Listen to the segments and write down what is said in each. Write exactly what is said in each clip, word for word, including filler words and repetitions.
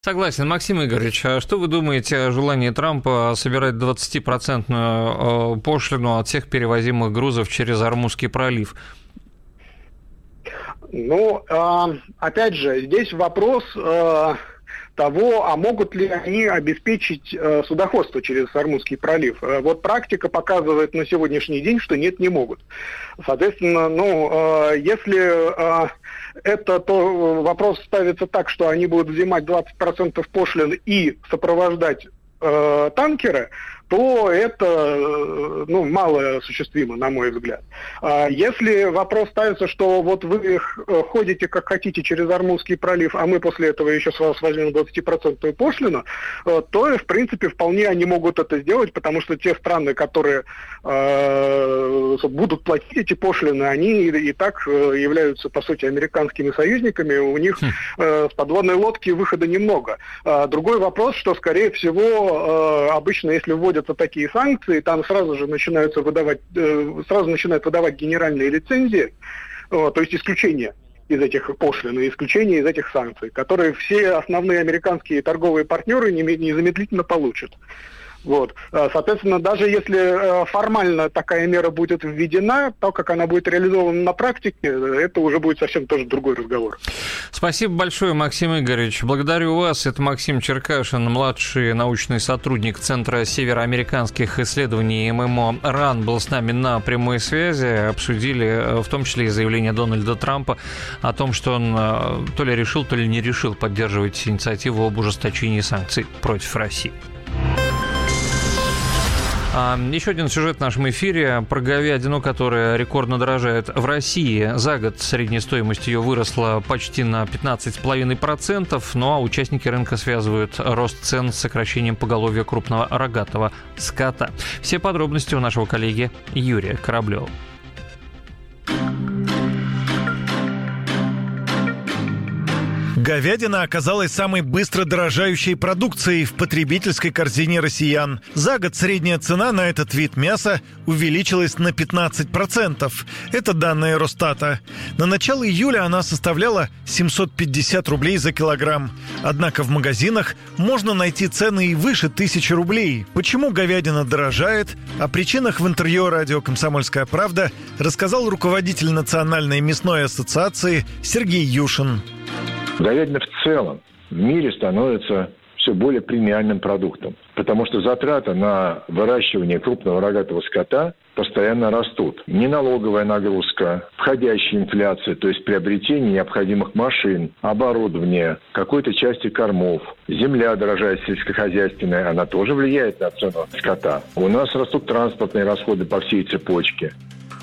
Согласен. Максим Игоревич, а что вы думаете о желании Трампа собирать двадцатипроцентную пошлину от всех перевозимых грузов через Ормузский пролив? Ну, опять же, здесь вопрос того, а могут ли они обеспечить э, судоходство через Ормузский пролив. Э, вот практика показывает на сегодняшний день, что нет, не могут. Соответственно, ну, э, если э, это, то вопрос ставится так, что они будут взимать двадцать процентов пошлин и сопровождать э, танкеры, то это, ну, мало осуществимо, на мой взгляд. Если вопрос ставится, что вот вы ходите как хотите через Ормузский пролив, а мы после этого еще с вас возьмем двадцатипроцентную пошлину, то, в принципе, вполне они могут это сделать, потому что те страны, которые э, будут платить эти пошлины, они и, и так являются, по сути, американскими союзниками, у них э, с подводной лодки выхода немного. А другой вопрос, что, скорее всего, э, обычно, если вводят такие санкции, там сразу же начинаются выдавать, э, сразу начинают выдавать генеральные лицензии, э, то есть исключения из этих пошлин и исключения из этих санкций, которые все основные американские торговые партнеры незамедлительно получат. Вот. Соответственно, даже если формально такая мера будет введена, то, как она будет реализована на практике, это уже будет совсем тоже другой разговор. Спасибо большое, Максим Игоревич. Благодарю вас. Это Максим Черкашин, младший научный сотрудник Центра североамериканских исследований эм эм о РАН, был с нами на прямой связи. Обсудили в том числе и заявление Дональда Трампа о том, что он то ли решил, то ли не решил поддерживать инициативу об ужесточении санкций против России. Еще один сюжет в нашем эфире про говядину, которая рекордно дорожает в России. За год средняя стоимость ее выросла почти на пятнадцать целых пять десятых процента, ну а участники рынка связывают рост цен с сокращением поголовья крупного рогатого скота. Все подробности у нашего коллеги Юрия Кораблева. Говядина оказалась самой быстро дорожающей продукцией в потребительской корзине россиян. За год средняя цена на этот вид мяса увеличилась на пятнадцать процентов. Это данные Росстата. На начало июля она составляла семьсот пятьдесят рублей за килограмм. Однако в магазинах можно найти цены и выше тысячи рублей. Почему говядина дорожает? О причинах в интервью радио «Комсомольская правда» рассказал руководитель Национальной мясной ассоциации Сергей Юшин. Говядина в целом в мире становится все более премиальным продуктом, потому что затраты на выращивание крупного рогатого скота постоянно растут. Неналоговая нагрузка, входящая инфляция, то есть приобретение необходимых машин, оборудования, какой-то части кормов, земля дорожает сельскохозяйственная, она тоже влияет на цену скота. У нас растут транспортные расходы по всей цепочке.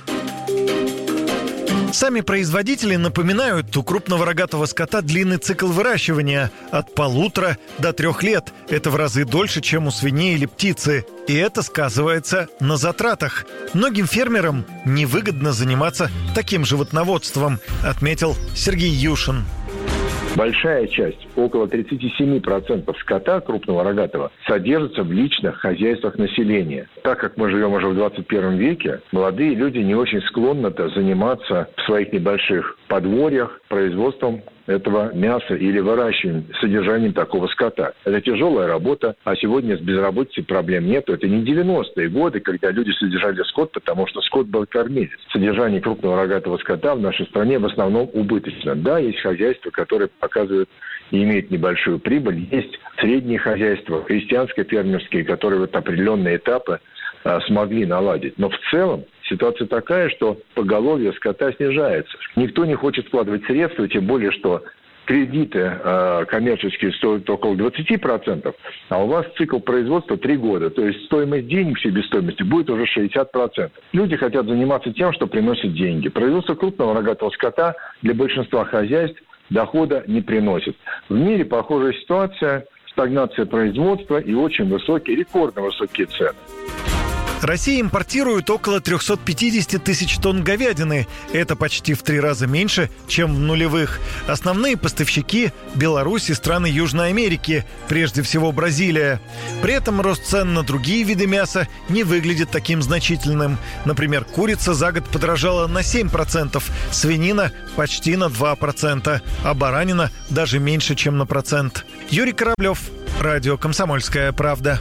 Сами производители напоминают, у крупного рогатого скота длинный цикл выращивания от полутора до трех лет. Это в разы дольше, чем у свиней или птицы. И это сказывается на затратах. Многим фермерам невыгодно заниматься таким животноводством, отметил Сергей Юшин. Большая часть, около тридцать семь процентов скота крупного рогатого, содержится в личных хозяйствах населения. Так как мы живем уже в двадцать первом веке, молодые люди не очень склонны-то заниматься в своих небольших подворьях производством этого мяса или выращиванием, содержанием такого скота. Это тяжелая работа, а сегодня с безработицей проблем нет. Это не девяностые годы, когда люди содержали скот, потому что скот был кормилец. Содержание крупного рогатого скота в нашей стране в основном убыточно. Да, есть хозяйства, которые показывают и имеют небольшую прибыль. Есть средние хозяйства, крестьянско-фермерские, которые вот определенные этапы а, смогли наладить. Но в целом ситуация такая, что поголовье скота снижается. Никто не хочет вкладывать средства, тем более, что кредиты э, коммерческие стоят около двадцать процентов, а у вас цикл производства три года. То есть стоимость денег, себестоимости будет уже шестьдесят процентов. Люди хотят заниматься тем, что приносит деньги. Производство крупного рогатого скота для большинства хозяйств дохода не приносит. В мире похожая ситуация, стагнация производства и очень высокие, рекордно высокие цены. Россия импортирует около триста пятьдесят тысяч тонн говядины. Это почти в три раза меньше, чем в нулевых. Основные поставщики – Беларусь и страны Южной Америки, прежде всего Бразилия. При этом рост цен на другие виды мяса не выглядит таким значительным. Например, курица за год подорожала на семь процентов, свинина – почти на два процента, а баранина – даже меньше, чем на процент. Юрий Кораблев, радио «Комсомольская правда».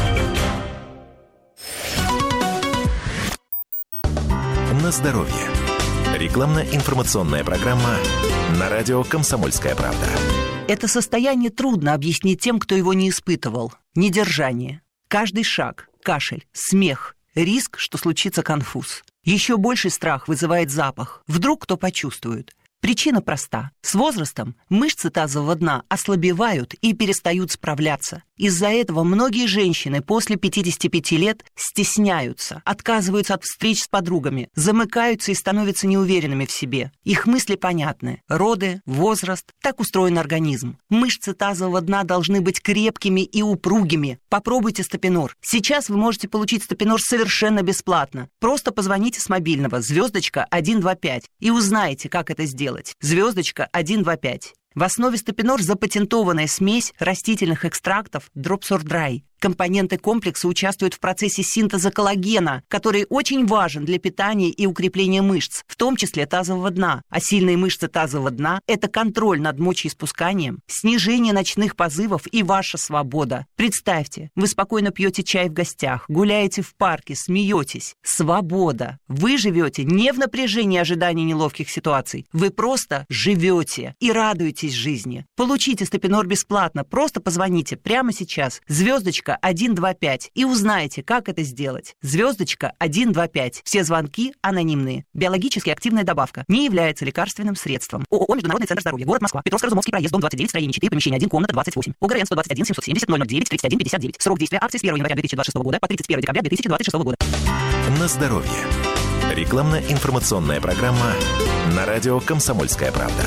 На здоровье. Рекламно-информационная программа на радио «Комсомольская правда». Это состояние трудно объяснить тем, кто его не испытывал. Недержание. Каждый шаг, кашель, смех, риск, что случится конфуз. Еще больший страх вызывает запах. Вдруг кто почувствует. Причина проста. С возрастом мышцы тазового дна ослабевают и перестают справляться. Из-за этого многие женщины после пятидесяти пяти лет стесняются, отказываются от встреч с подругами, замыкаются и становятся неуверенными в себе. Их мысли понятны. Роды, возраст – так устроен организм. Мышцы тазового дна должны быть крепкими и упругими. Попробуйте стопинор. Сейчас вы можете получить стопинор совершенно бесплатно. Просто позвоните с мобильного звездочка один два пять и узнаете, как это сделать. Звездочка один два пять. В основе стопинор запатентованная смесь растительных экстрактов Dropsor-Dry. Компоненты комплекса участвуют в процессе синтеза коллагена, который очень важен для питания и укрепления мышц, в том числе тазового дна. А сильные мышцы тазового дна – это контроль над мочеиспусканием, снижение ночных позывов и ваша свобода. Представьте, вы спокойно пьете чай в гостях, гуляете в парке, смеетесь. Свобода. Вы живете не в напряжении ожидания неловких ситуаций. Вы просто живете и радуетесь жизни. Получите стопинор бесплатно. Просто позвоните прямо сейчас. Звездочка один два пять и узнаете, как это сделать. Звездочка один два пять. Все звонки анонимные. Биологически активная добавка. Не является лекарственным средством. ООО «Международный центр здоровья». Город Москва. Петровско-Разумовский проезд, дом двадцать девять, строение четыре, помещение один, комната двадцать восемь. ОГРН сто двадцать один семьсот семьдесят ноль ноль девять тридцать один пятьдесят девять. Срок действия акции с первого января две тысячи двадцать шестого года по тридцать первое декабря две тысячи двадцать шестого года. На здоровье. Рекламно-информационная программа на радио «Комсомольская правда».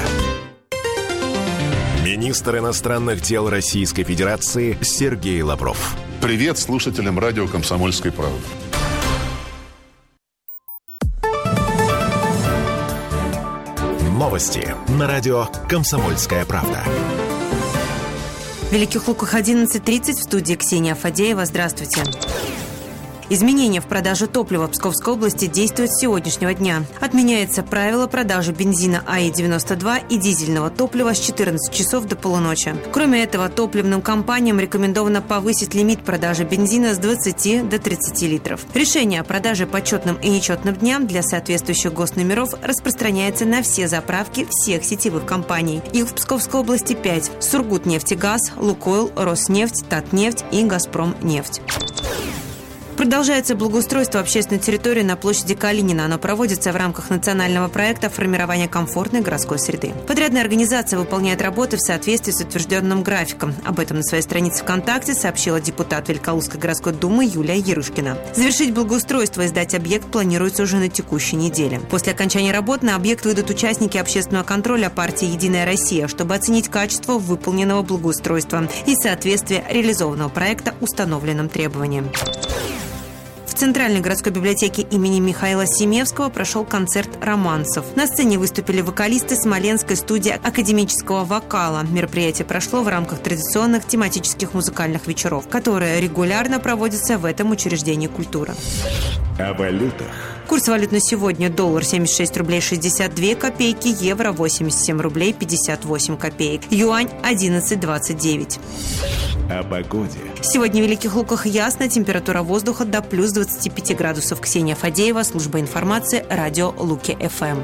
Министр иностранных дел Российской Федерации Сергей Лавров. Привет слушателям радио «Комсомольской правды». Новости на радио «Комсомольская правда». В Великих Луках одиннадцать тридцать, в студии Ксения Фадеева. Здравствуйте. Изменения в продаже топлива в Псковской области действуют с сегодняшнего дня. Отменяется правило продажи бензина А И девяносто два и дизельного топлива с четырнадцати часов до полуночи. Кроме этого, топливным компаниям рекомендовано повысить лимит продажи бензина с двадцати до тридцати литров. Решение о продаже по четным и нечетным дням для соответствующих госномеров распространяется на все заправки всех сетевых компаний. Их в Псковской области пять: Сургутнефтегаз, Лукойл, Роснефть, Татнефть и Газпромнефть. Продолжается благоустройство общественной территории на площади Калинина. Оно проводится в рамках национального проекта формирования комфортной городской среды. Подрядная организация выполняет работы в соответствии с утвержденным графиком. Об этом на своей странице ВКонтакте сообщила депутат Великолукской городской думы Юлия Ярышкина. Завершить благоустройство и сдать объект планируется уже на текущей неделе. После окончания работ на объект выйдут участники общественного контроля партии «Единая Россия», чтобы оценить качество выполненного благоустройства и соответствие реализованного проекта установленным требованиям. В Центральной городской библиотеке имени Михаила Семевского прошел концерт романсов. На сцене выступили вокалисты Смоленской студии академического вокала. Мероприятие прошло в рамках традиционных тематических музыкальных вечеров, которые регулярно проводятся в этом учреждении культуры. О валютах. Курс валют на сегодня: доллар семьдесят шесть рублей шестьдесят две копейки, евро восемьдесят семь рублей пятьдесят восемь копеек, юань одиннадцать двадцать девять. О погоде. Сегодня в Великих Луках ясно, температура воздуха до плюс двадцати пяти градусов. Ксения Фадеева, служба информации, радио Луки-ФМ.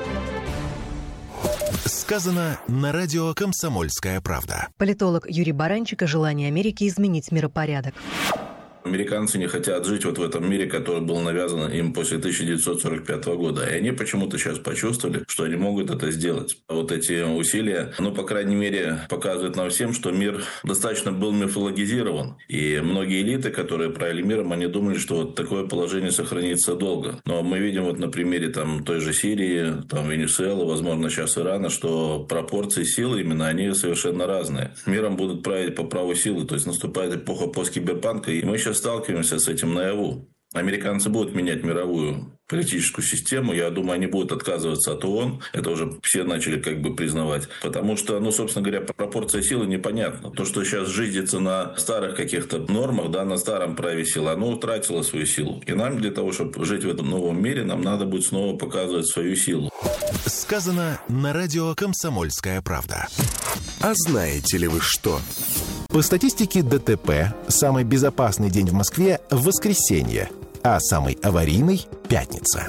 Сказано на радио «Комсомольская правда». Политолог Юрий Баранчик о желании Америки изменить миропорядок. Американцы не хотят жить вот в этом мире, который был навязан им после тысяча девятьсот сорок пятого года. И они почему-то сейчас почувствовали, что они могут это сделать. Вот эти усилия, ну, по крайней мере, показывают нам всем, что мир достаточно был мифологизирован. И многие элиты, которые правили миром, они думали, что вот такое положение сохранится долго. Но мы видим вот на примере там той же Сирии, там Венесуэлы, возможно, сейчас Ирана, что пропорции силы именно, они совершенно разные. Миром будут править по праву силы. То есть наступает эпоха посткиберпанка, и мы сейчас сталкиваемся с этим наяву. Американцы будут менять мировую политическую систему. Я думаю, они будут отказываться от ООН. Это уже все начали как бы признавать. Потому что, ну, собственно говоря, пропорция силы непонятна. То, что сейчас жизнится на старых каких-то нормах, да, на старом праве силы, оно утратило свою силу. И нам для того, чтобы жить в этом новом мире, нам надо будет снова показывать свою силу. Сказано на радио «Комсомольская правда». А знаете ли вы что? По статистике ДТП, самый безопасный день в Москве – воскресенье, а самый аварийный – пятница.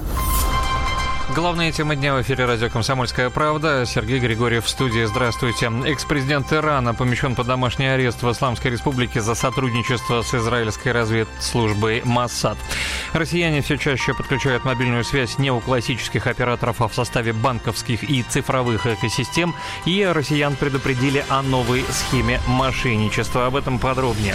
Главная тема дня в эфире радио «Комсомольская правда». Сергей Григорьев в студии. Здравствуйте. Экс-президент Ирана помещен под домашний арест в Исламской Республике за сотрудничество с израильской разведслужбой Моссад. Россияне все чаще подключают мобильную связь не у классических операторов, а в составе банковских и цифровых экосистем. И россиян предупредили о новой схеме мошенничества. Об этом подробнее.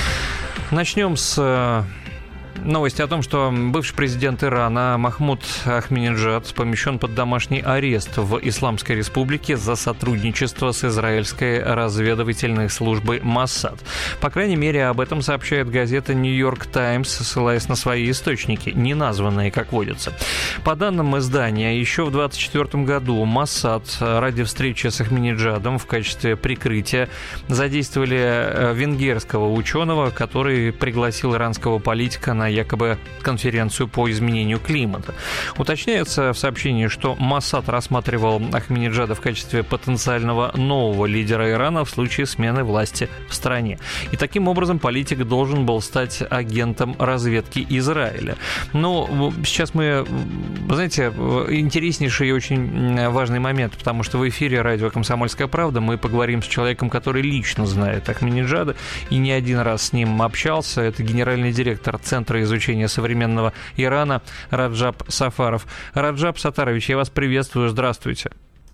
Начнем с новости о том, что бывший президент Ирана Махмуд Ахмадинеджад помещен под домашний арест в Исламской Республике за сотрудничество с израильской разведывательной службой Моссад. По крайней мере, об этом сообщает газета «Нью-Йорк Таймс», ссылаясь на свои источники, не названные, как водится. По данным издания, еще в двадцать четвёртом году Моссад ради встречи с Ахмадинеджадом в качестве прикрытия задействовали венгерского ученого, который пригласил иранского политика на якобы конференцию по изменению климата. Уточняется в сообщении, что Моссад рассматривал Ахмадинеджада в качестве потенциального нового лидера Ирана в случае смены власти в стране. И таким образом политик должен был стать агентом разведки Израиля. Но сейчас мы, знаете, интереснейший и очень важный момент, потому что в эфире радио «Комсомольская правда» мы поговорим с человеком, который лично знает Ахмадинеджада и не один раз с ним общался. Это генеральный директор Центра изучения современного Ирана Раджаб Сафаров. Раджаб Сатарович, я вас приветствую. Здравствуйте.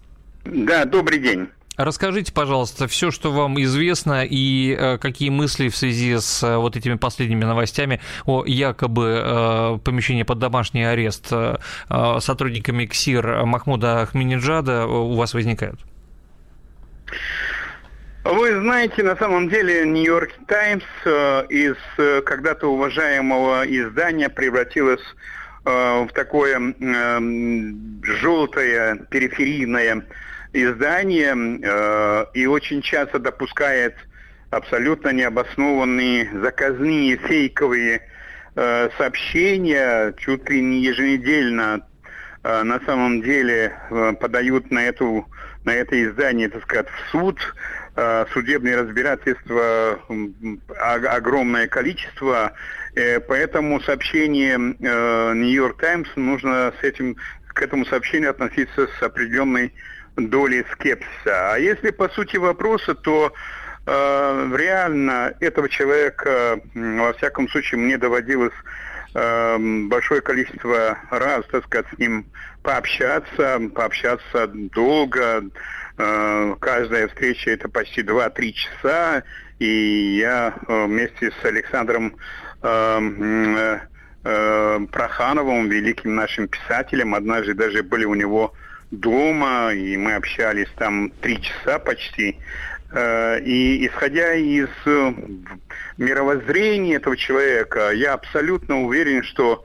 Да, добрый день. Расскажите, пожалуйста, все, что вам известно, и э, какие мысли в связи с э, вот этими последними новостями о якобы э, помещении под домашний арест э, сотрудниками КСИР Махмуда Ахмадинеджада у вас возникают? Вы знаете, на самом деле Нью-Йорк Таймс э, из э, когда-то уважаемого издания превратилось э, в такое э, желтое периферийное издание э, и очень часто допускает абсолютно необоснованные, заказные, фейковые э, сообщения, чуть ли не еженедельно э, на самом деле э, подают на эту на это издание, так сказать, в суд. Судебные разбирательства огромное количество, поэтому сообщение Нью-Йорк Таймс нужно с этим, к этому сообщению относиться с определенной долей скепсиса. А если по сути вопроса, то э, реально этого человека, во всяком случае, мне доводилось э, большое количество раз, так сказать, с ним пообщаться, пообщаться долго. Каждая встреча это почти два-три часа, и я вместе с Александром э, э, Прохановым, великим нашим писателем, однажды даже были у него дома, и мы общались там три часа почти. И исходя из мировоззрения этого человека, я абсолютно уверен, что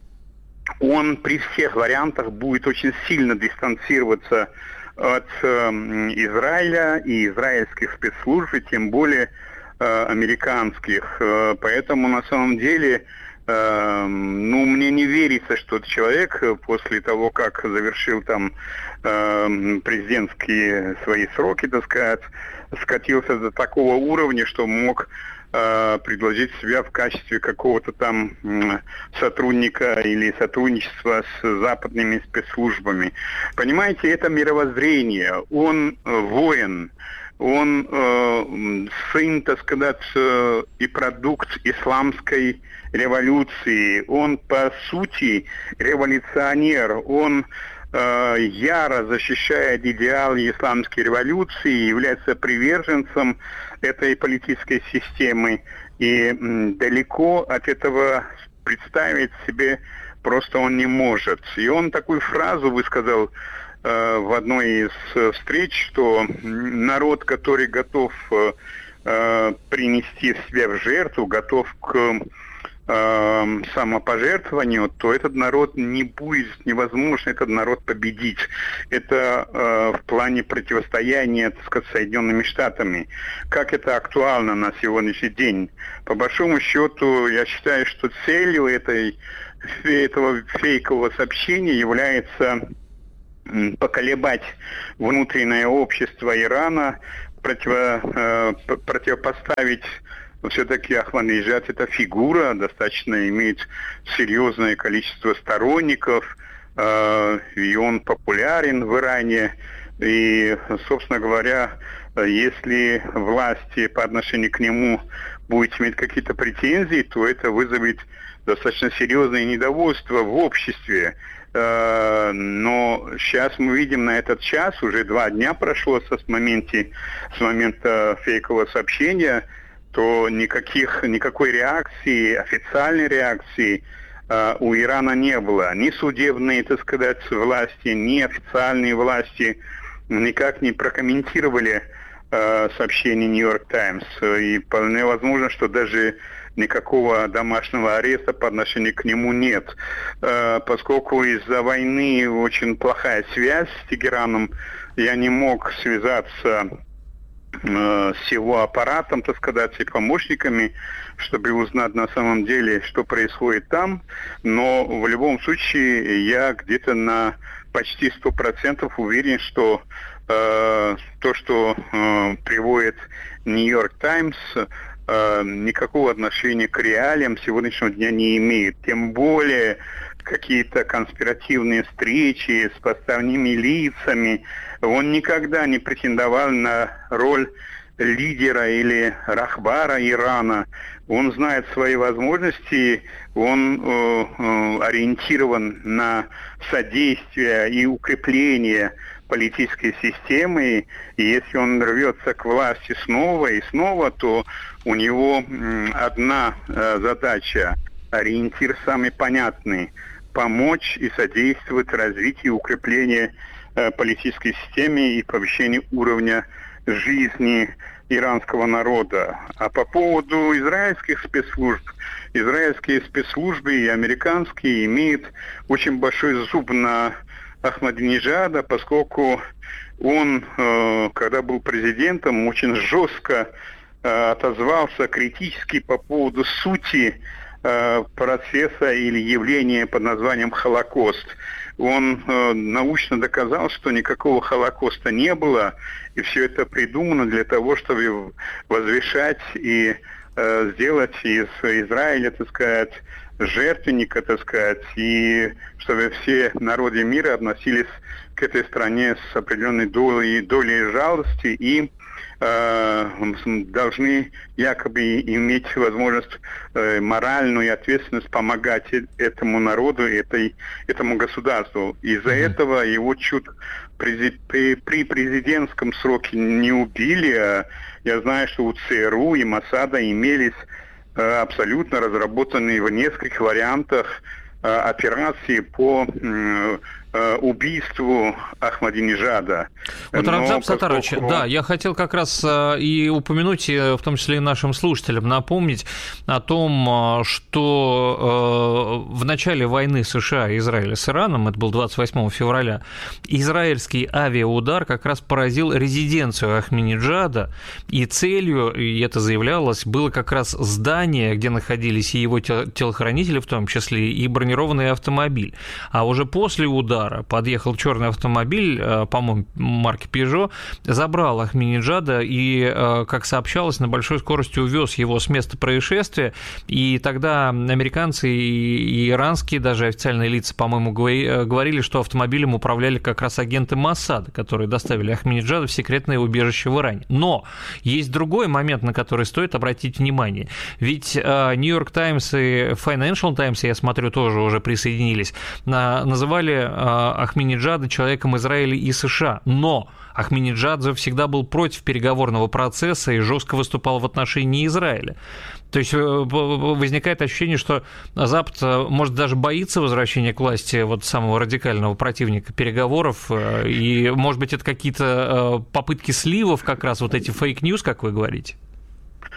он при всех вариантах будет очень сильно дистанцироваться от э, Израиля и израильских спецслужб, и тем более э, американских. Э, поэтому на самом деле, э, ну, мне не верится, что этот человек после того, как завершил там э, президентские свои сроки, так сказать, скатился до такого уровня, что мог предложить себя в качестве какого-то там сотрудника или сотрудничества с западными спецслужбами. Понимаете, это мировоззрение. Он воин, он э, сын, так сказать, э, и продукт исламской революции. Он, по сути, революционер. Он э, яро защищает идеалы исламской революции, является приверженцем этой политической системы. И м, далеко от этого представить себе просто он не может. И он такую фразу высказал э, в одной из э, встреч, что народ, который готов э, принести себя в жертву, готов к э, самопожертвованию, то этот народ не будет невозможно этот народ победить. Это э, в плане противостояния, так сказать, Соединенными Штатами. Как это актуально на сегодняшний день? По большому счету, я считаю, что целью этой, этого фейкового сообщения является поколебать внутреннее общество Ирана, противо, э, противопоставить. Все-таки Ахмадинеджад – это фигура, достаточно имеет серьезное количество сторонников, э, и он популярен в Иране. И, собственно говоря, если власти по отношению к нему будут иметь какие-то претензии, то это вызовет достаточно серьезное недовольство в обществе. Но сейчас мы видим на этот час, уже два дня прошло с момента, с момента фейкового сообщения, то никаких, никакой реакции, официальной реакции э, у Ирана не было. Ни судебные, так сказать, власти, ни официальные власти никак не прокомментировали э, сообщение «Нью-Йорк Таймс». И вполне возможно, что даже никакого домашнего ареста по отношению к нему нет. Э, поскольку из-за войны очень плохая связь с Тегераном, я не мог связаться с его аппаратом, так сказать, и помощниками, чтобы узнать на самом деле, что происходит там. Но в любом случае я где-то на почти сто процентов уверен, что э, то, что э, приводит «Нью-Йорк Таймс», э, никакого отношения к реалиям сегодняшнего дня не имеет. Тем более какие-то конспиративные встречи с подставными лицами. Он никогда не претендовал на роль лидера или рахбара Ирана. Он знает свои возможности, он э, э, ориентирован на содействие и укрепление политической системы. И если он рвется к власти снова и снова, то у него э, одна э, задача, ориентир самый понятный – помочь и содействовать развитию и укреплению э, политической системы и повышению уровня жизни иранского народа. А по поводу израильских спецслужб, израильские спецслужбы и американские имеют очень большой зуб на Ахмадинеджада, поскольку он, э, когда был президентом, очень жестко э, отозвался критически по поводу сути процесса или явления под названием Холокост. Он э, научно доказал, что никакого Холокоста не было, и все это придумано для того, чтобы возвышать и э, сделать из Израиля, так сказать, жертвенника, так сказать, и чтобы все народы мира относились к этой стране с определенной долей, долей жалости и должны якобы иметь возможность э, моральную ответственность помогать этому народу, этой, этому государству. Из-за mm-hmm. этого его чуть при, при, при президентском сроке не убили. А я знаю, что у ЦРУ и Моссада имелись э, абсолютно разработанные в нескольких вариантах э, операции по э, убийству Ахмадинеджада. Вот, Рамзан Саттарович, поскольку... да, я хотел как раз и упомянуть, в том числе и нашим слушателям, напомнить о том, что в начале войны США и Израиля с Ираном, это был двадцать восьмого февраля, израильский авиаудар как раз поразил резиденцию Ахмадинеджада, и целью, и это заявлялось, было как раз здание, где находились и его телохранители, в том числе, и бронированный автомобиль. А уже после удара подъехал черный автомобиль, по-моему, марки Peugeot, забрал Ахмадинеджада и, как сообщалось, на большой скорости увез его с места происшествия. И тогда американцы и иранские, даже официальные лица, по-моему, говорили, что автомобилем управляли как раз агенты Моссада, которые доставили Ахмадинеджада в секретное убежище в Иране. Но есть другой момент, на который стоит обратить внимание. Ведь Нью-Йорк Таймс и Financial Times, я смотрю, тоже уже присоединились, называли Ахмадинеджада человеком Израиля и США. Но Ахмадинеджад всегда был против переговорного процесса и жестко выступал в отношении Израиля. То есть возникает ощущение, что Запад, может, даже боится возвращения к власти вот самого радикального противника переговоров, и, может быть, это какие-то попытки сливов, как раз вот эти фейк-ньюс, как вы говорите?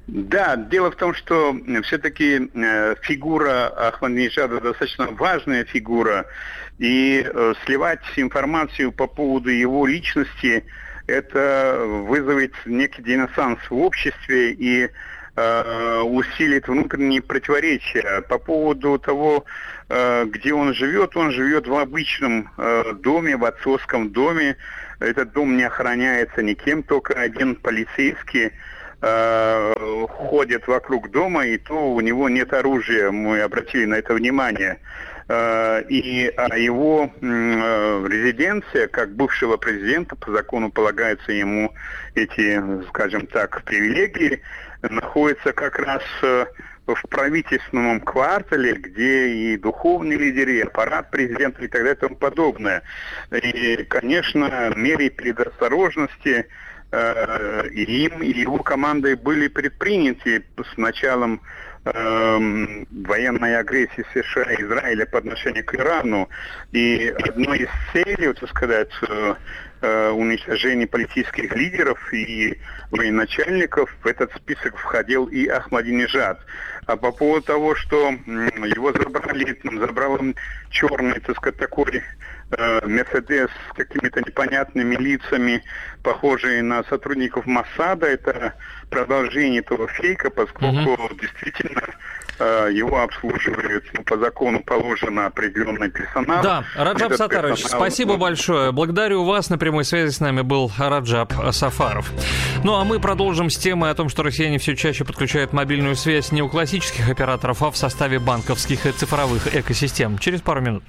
Да, дело в том, что все-таки э, фигура Ахмадинеджада достаточно важная фигура, и э, сливать информацию по поводу его личности, это вызовет некий диссонанс в обществе и э, усилит внутренние противоречия. По поводу того, э, где он живет, он живет в обычном э, доме, в отцовском доме. Этот дом не охраняется никем, только один полицейский э, ходит вокруг дома, и то у него нет оружия. Мы обратили на это внимание. Э, и а его э, резиденция, как бывшего президента, по закону полагаются ему эти, скажем так, привилегии, находится как раз э, в правительственном квартале, где и духовные лидеры, и аппарат президента и так далее и тому подобное. И, конечно, меры предосторожности э, им и его командой были предприняты с началом э, военной агрессии США и Израиля по отношению к Ирану. И одной из целей, так сказать, э, уничтожение политических лидеров и военачальников, в этот список входил и Ахмадинеджад. А по поводу того, что его забрали, забрал он черный, так сказать, такой э, Мерседес с какими-то непонятными лицами, похожие на сотрудников Моссада, это продолжение этого фейка, поскольку mm-hmm. действительно э, его обслуживают, ну, по закону положено определенный персонал. Да, Раджаб Этот Саттарович, персонал... спасибо большое. Благодарю вас. На прямой связи с нами был Раджаб Сафаров. Ну, а мы продолжим с темой о том, что россияне все чаще подключают мобильную связь не у классических операторов, а в составе банковских и цифровых экосистем. Через пару минут.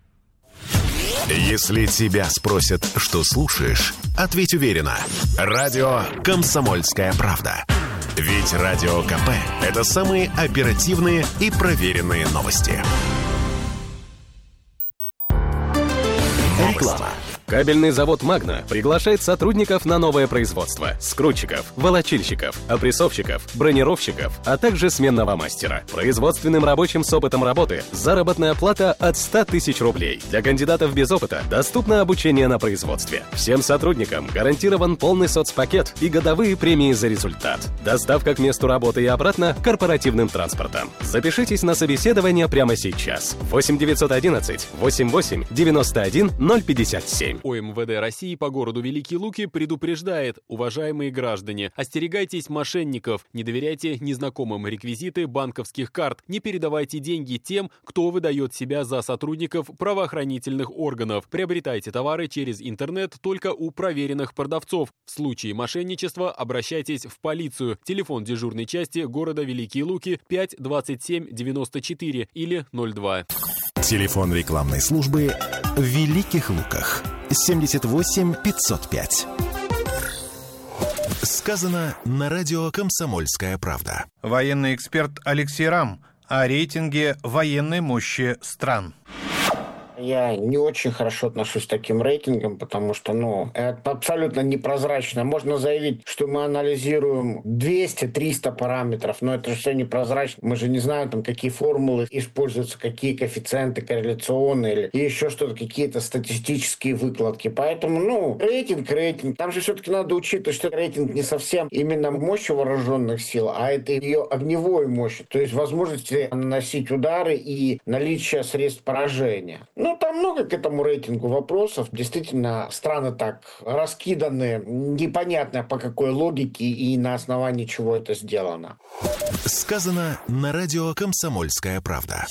Если тебя спросят, что слушаешь, ответь уверенно. Радио «Комсомольская правда». Ведь Радио КП – это самые оперативные и проверенные новости. Реклама. Кабельный завод «Магна» приглашает сотрудников на новое производство. Скрутчиков, волочильщиков, опрессовщиков, бронировщиков, а также сменного мастера. Производственным рабочим с опытом работы заработная плата от ста тысяч рублей. Для кандидатов без опыта доступно обучение на производстве. Всем сотрудникам гарантирован полный соцпакет и годовые премии за результат. Доставка к месту работы и обратно корпоративным транспортом. Запишитесь на собеседование прямо сейчас. восемь девятьсот одиннадцать восемьдесят восемь девяносто один ноль пятьдесят семь. ОМВД России по городу Великие Луки предупреждает: уважаемые граждане, остерегайтесь мошенников, не доверяйте незнакомым реквизиты банковских карт, не передавайте деньги тем, кто выдает себя за сотрудников правоохранительных органов, приобретайте товары через интернет только у проверенных продавцов. В случае мошенничества обращайтесь в полицию. Телефон дежурной части города Великие Луки пять двадцать семь девяносто четыре или ноль два. Телефон рекламной службы в Великих Луках семьдесят восемь пятьсот пять. Сказано на радио «Комсомольская правда». Военный эксперт Алексей Рам о рейтинге военной мощи стран. Я не очень хорошо отношусь к таким рейтингам, потому что, ну, это абсолютно непрозрачно. Можно заявить, что мы анализируем двести-триста параметров, но это же все непрозрачно. Мы же не знаем, там, какие формулы используются, какие коэффициенты корреляционные или еще что-то, какие-то статистические выкладки. Поэтому, ну, рейтинг, рейтинг. Там же все-таки надо учитывать, что рейтинг не совсем именно мощи вооруженных сил, а это ее огневой мощи, то есть возможности наносить удары и наличие средств поражения. Ну, там много к этому рейтингу вопросов. Действительно, страны так раскиданы, непонятно по какой логике и на основании чего это сделано. Сказано на радио «Комсомольская правда».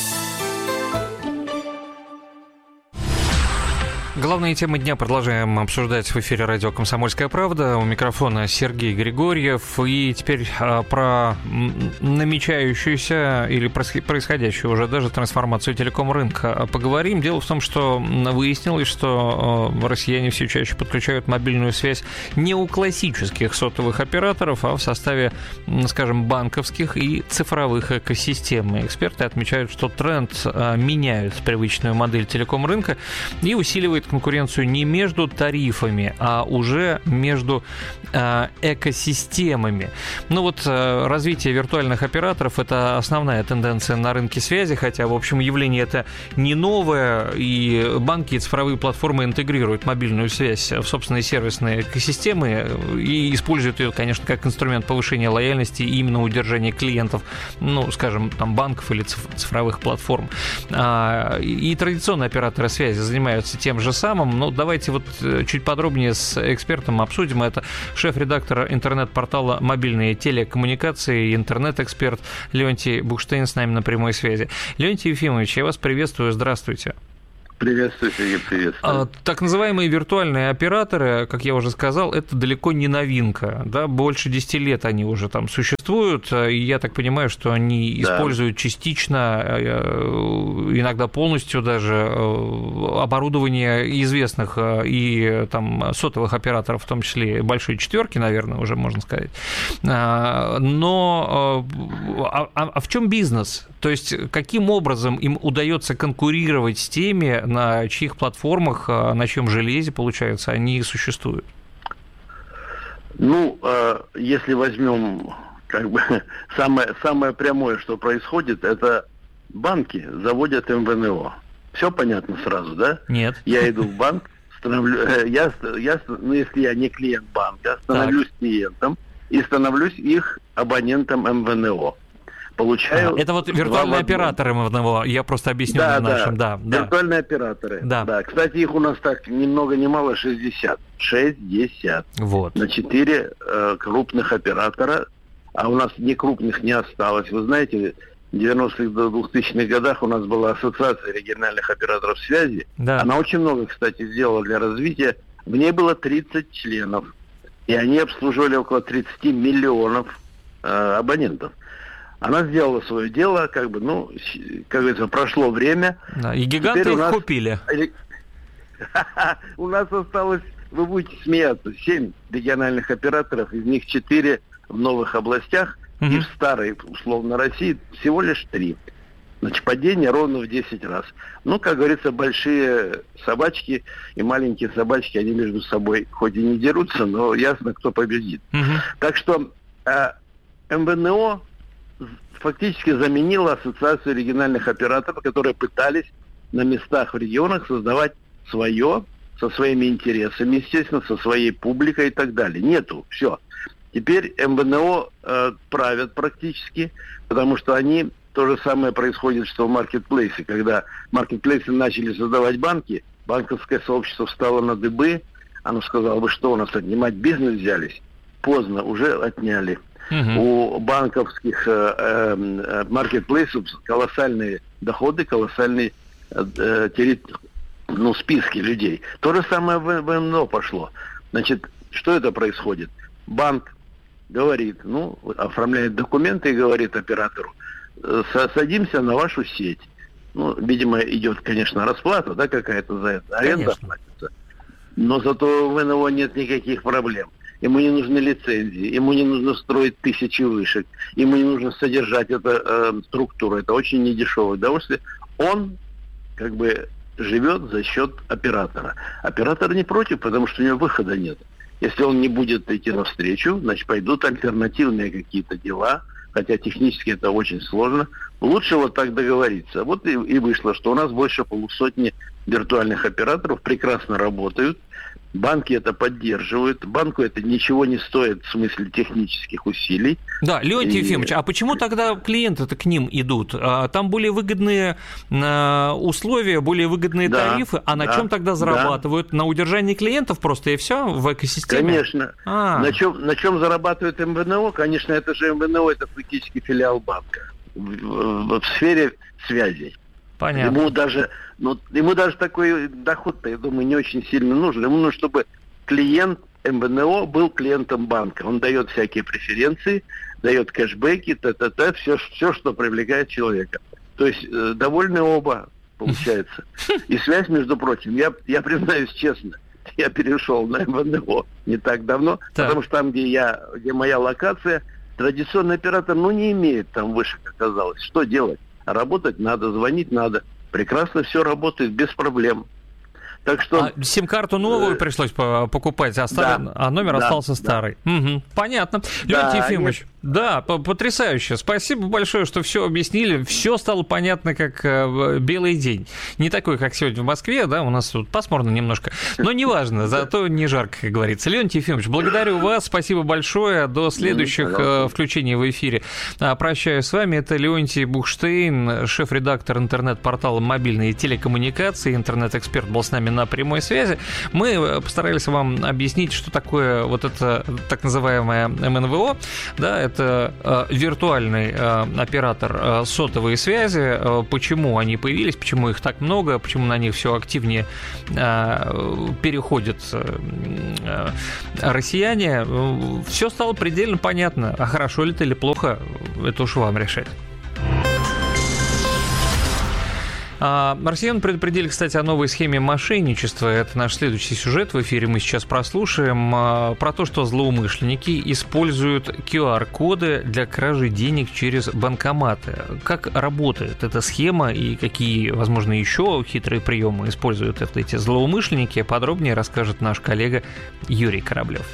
Главные темы дня продолжаем обсуждать в эфире радио «Комсомольская правда». У микрофона Сергей Григорьев. И теперь а, про намечающуюся или происходящую уже даже трансформацию телеком-рынка поговорим. Дело в том, что выяснилось, что а, россияне все чаще подключают мобильную связь не у классических сотовых операторов, а в составе, скажем, банковских и цифровых экосистем. И эксперты отмечают, что тренд а, меняет привычную модель телеком-рынка и усиливает конкуренцию не между тарифами, а уже между э, экосистемами. Ну вот э, развитие виртуальных операторов – это основная тенденция на рынке связи, хотя, в общем, явление это не новое, и банки и цифровые платформы интегрируют мобильную связь в собственные сервисные экосистемы и используют ее, конечно, как инструмент повышения лояльности и именно удержания клиентов, ну, скажем, там, банков или цифровых платформ. И традиционные операторы связи занимаются тем же самым, но давайте вот чуть подробнее с экспертом обсудим это. Шеф-редактор интернет-портала «Мобильные телекоммуникации», интернет-эксперт Леонтий Бухштейн с нами на прямой связи. Леонтий Ефимович, я вас приветствую, здравствуйте. Приветствую, Сергей, приветствую. Так называемые виртуальные операторы, как я уже сказал, это далеко не новинка. Да? Больше десяти лет они уже там существуют, и я так понимаю, что они да. используют частично, иногда полностью даже, оборудование известных и там сотовых операторов, в том числе большой четверки, наверное, уже можно сказать. Но а, а в чем бизнес? То есть каким образом им удается конкурировать с теми, на чьих платформах, на чьем железе, получается, они существуют? Ну, если возьмем как бы самое, самое прямое, что происходит, это банки заводят эм вэ эн о. Все понятно сразу, да? Нет. Я иду в банк, становлю, я, я, ну, если я не клиент банка, становлюсь так. клиентом и становлюсь их абонентом эм вэ эн о. Получаю. Это вот виртуальные операторы эм вэ эн о, я просто объясню да, нашим. Да, да, виртуальные да. операторы. Да. да. Кстати, их у нас так ни много ни мало шестьдесят. шестьдесят. Вот. На четыре э, крупных оператора, а у нас ни крупных не осталось. Вы знаете, в девяностых до двухтысячных годах у нас была ассоциация региональных операторов связи. Да. Она очень много, кстати, сделала для развития. В ней было тридцать членов. И они обслуживали около тридцать миллионов э, абонентов. Она сделала свое дело, как бы, ну, как говорится, прошло время. Да, и гиганты их нас... купили. У нас осталось, вы будете смеяться, семь региональных операторов, из них четыре в новых областях, и в старой, условно, России всего лишь три. Значит, падение ровно в десять раз. Ну, как говорится, большие собачки и маленькие собачки, они между собой хоть и не дерутся, но ясно, кто победит. Так что э, эм вэ эн о фактически заменила ассоциацию региональных операторов, которые пытались на местах в регионах создавать свое, со своими интересами, естественно, со своей публикой и так далее. Нету, все. Теперь эм вэ эн о э, правят практически, потому что они, то же самое происходит, что в маркетплейсе, когда маркетплейсы начали создавать банки, банковское сообщество встало на дыбы, оно сказало, вы что, у нас отнимать бизнес взялись? Поздно, уже отняли. Uh-huh. У банковских э, э, маркетплейсов колоссальные доходы, колоссальные э, терри... ну, списки людей. То же самое в эм вэ эн о пошло. Значит, что это происходит? Банк говорит, ну, оформляет документы и говорит оператору, садимся на вашу сеть. Ну, видимо, идет, конечно, расплата, да, какая-то за это, аренда платится. Но зато в эм вэ эн о нет никаких проблем. Ему не нужны лицензии, ему не нужно строить тысячи вышек, ему не нужно содержать эту э, структуру. Это очень недешевое удовольствие. Он как бы живет за счет оператора. Оператор не против, потому что у него выхода нет. Если он не будет идти навстречу, значит, пойдут альтернативные какие-то дела, хотя технически это очень сложно. Лучше вот так договориться. Вот и, и вышло, что у нас больше полусотни виртуальных операторов прекрасно работают. Банки это поддерживают. Банку это ничего не стоит в смысле технических усилий. Да, Леонтий и... Ефимович, а почему тогда клиенты-то к ним идут? Там более выгодные условия, более выгодные да, тарифы, а на да, чем тогда зарабатывают? Да. На удержании клиентов просто и все в экосистеме? Конечно. А. На чем, на чем зарабатывает эм вэ эн о? Конечно, это же эм вэ эн о, это фактически филиал банка в, в, в сфере связей. Понятно. Ему даже, ну, ему даже такой доход-то, я думаю, не очень сильно нужен. Ему нужно, чтобы клиент эм вэ эн о был клиентом банка. Он дает всякие преференции, дает кэшбэки, т.т.т., все, все, что привлекает человека. То есть э, довольны оба, получается. И связь, между прочим, я, я признаюсь честно, я перешел на эм вэ эн о не так давно, так. потому что там, где я, где моя локация, традиционный оператор, ну, не имеет там вышек, оказалось. Что делать? Работать надо, звонить надо. Прекрасно все работает, без проблем. Так что... А сим-карту новую пришлось покупать, а, стар... да, а номер да, остался старый. Да. Угу, понятно. Да, Леонтий Ефимович, нет. да, потрясающе. Спасибо большое, что все объяснили. Все стало понятно, как э, белый день. Не такой, как сегодня в Москве, да, у нас тут пасмурно немножко. Но неважно, зато не жарко, как говорится. Леонтий Ефимович, благодарю вас. Спасибо большое. До следующих э, включений в эфире. Прощаюсь с вами. Это Леонтий Бухштейн, шеф-редактор интернет-портала «Мобильные телекоммуникации». Интернет-эксперт был с нами на прямой связи. Мы постарались вам объяснить, что такое вот это так называемое эм эн вэ о. Да, это э, виртуальный э, оператор э, сотовой связи. Э, почему они появились, почему их так много, почему на них все активнее э, переходят э, россияне. Все стало предельно понятно. А хорошо ли это или плохо, это уж вам решать. Россиян предупредили, кстати, о новой схеме мошенничества. Это наш следующий сюжет. В эфире мы сейчас прослушаем про то, что злоумышленники используют ку ар-коды для кражи денег через банкоматы. Как работает эта схема и какие, возможно, еще хитрые приемы используют эти злоумышленники, подробнее расскажет наш коллега Юрий Кораблев.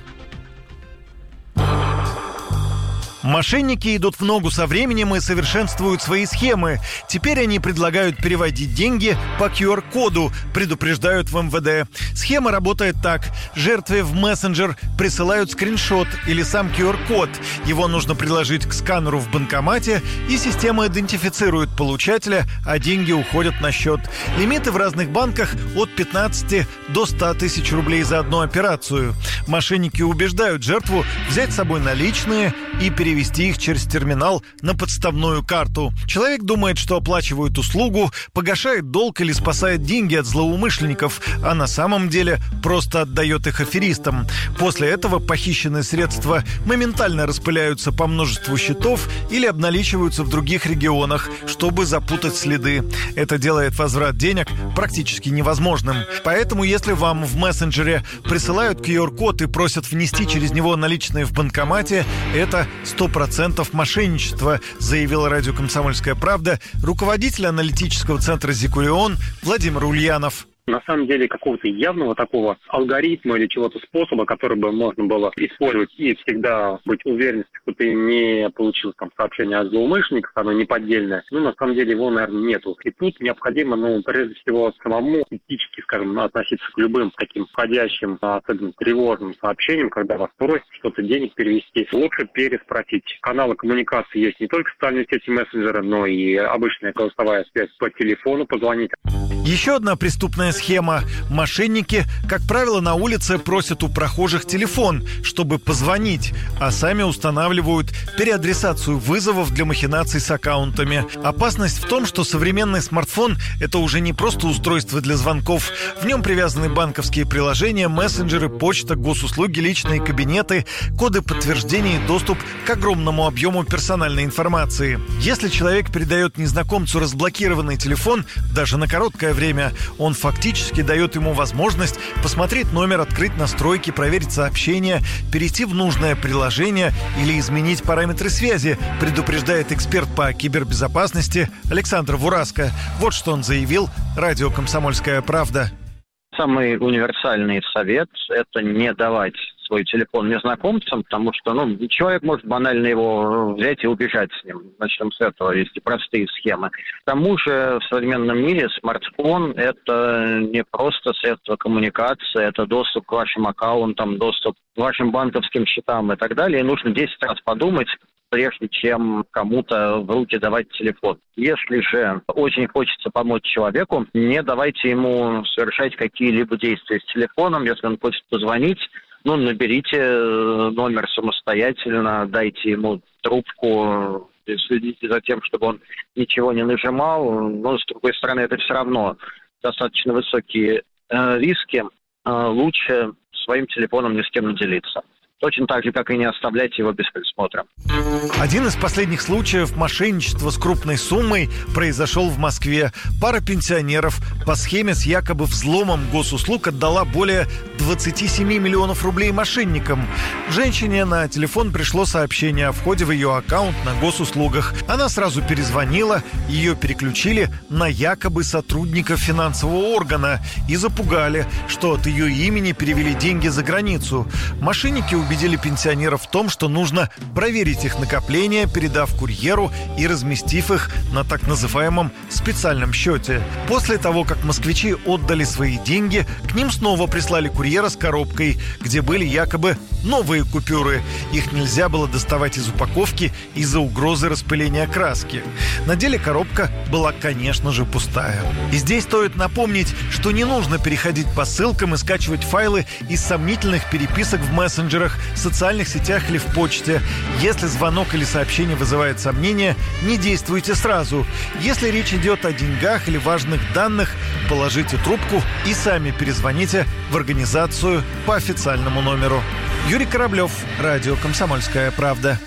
Мошенники идут в ногу со временем и совершенствуют свои схемы. Теперь они предлагают переводить деньги по ку ар-коду, предупреждают в эм вэ дэ. Схема работает так. Жертве в мессенджер присылают скриншот или сам ку ар-код. Его нужно приложить к сканеру в банкомате, и система идентифицирует получателя, а деньги уходят на счет. Лимиты в разных банках от пятнадцати до ста тысяч рублей за одну операцию. Мошенники убеждают жертву взять с собой наличные и перевести перевести их через терминал на подставную карту. Человек думает, что оплачивает услугу, погашает долг или спасает деньги от злоумышленников, а на самом деле просто отдает их аферистам. После этого похищенные средства моментально распыляются по множеству счетов или обналичиваются в других регионах, чтобы запутать следы. Это делает возврат денег практически невозможным. Поэтому, если вам в мессенджере присылают ку ар-код и просят внести через него наличные в банкомате, это сто процентов мошенничества, заявил радио «Комсомольская правда» руководитель аналитического центра «Зикурион» Владимир Ульянов. На самом деле какого-то явного такого алгоритма или чего-то способа, который бы можно было использовать и всегда быть уверенным, что ты не получил там сообщение от злоумышленников, оно не поддельное, ну, на самом деле его, наверное, нету. И тут необходимо, ну, прежде всего, самому критически, скажем, относиться к любым таким входящим, особенно тревожным сообщениям, когда вас просят что-то денег перевести. Лучше переспросить. Каналы коммуникации есть не только социальные сети, мессенджеры, но и обычная голосовая связь по телефону, позвонить. Еще одна преступная схема. Мошенники, как правило, на улице просят у прохожих телефон, чтобы позвонить, а сами устанавливают переадресацию вызовов для махинаций с аккаунтами. Опасность в том, что современный смартфон – это уже не просто устройство для звонков. В нем привязаны банковские приложения, мессенджеры, почта, госуслуги, личные кабинеты, коды подтверждения и доступ к огромному объему персональной информации. Если человек передает незнакомцу разблокированный телефон, даже на короткое время, он фактически дает ему возможность посмотреть номер, открыть настройки, проверить сообщения, перейти в нужное приложение или изменить параметры связи, предупреждает эксперт по кибербезопасности Александр Вураско. Вот что он заявил радио «Комсомольская правда». Самый универсальный совет – это не давать свой телефон незнакомцам, потому что, ну, человек может банально его взять и убежать с ним. Начнем с этого, есть и простые схемы. К тому же в современном мире смартфон – это не просто средство коммуникации, это доступ к вашим аккаунтам, доступ к вашим банковским счетам и так далее. И нужно десять раз подумать, прежде чем кому-то в руки давать телефон. Если же очень хочется помочь человеку, не давайте ему совершать какие-либо действия с телефоном. Если он хочет позвонить, ну, наберите номер самостоятельно, дайте ему трубку, следите за тем, чтобы он ничего не нажимал. Но, с другой стороны, это все равно достаточно высокие э, риски. Э, лучше своим телефоном ни с кем не делиться. точно так же, как и не оставлять его без присмотра. Один из последних случаев мошенничества с крупной суммой произошел в Москве. Пара пенсионеров по схеме с якобы взломом госуслуг отдала более двадцать семь миллионов рублей мошенникам. Женщине на телефон пришло сообщение о входе в ее аккаунт на госуслугах. Она сразу перезвонила, ее переключили на якобы сотрудника финансового органа и запугали, что от ее имени перевели деньги за границу. Мошенники убедили пенсионеров в том, что нужно проверить их накопления, передав курьеру и разместив их на так называемом специальном счете. После того, как москвичи отдали свои деньги, к ним снова прислали курьера с коробкой, где были якобы новые купюры. Их нельзя было доставать из упаковки из-за угрозы распыления краски. На деле коробка была, конечно же, пустая. И здесь стоит напомнить, что не нужно переходить по ссылкам и скачивать файлы из сомнительных переписок в мессенджерах, социальных сетях или в почте. Если звонок или сообщение вызывает сомнения, не действуйте сразу. Если речь идет о деньгах или важных данных, положите трубку и сами перезвоните в организацию по официальному номеру. Юрий Кораблев, радио «Комсомольская правда».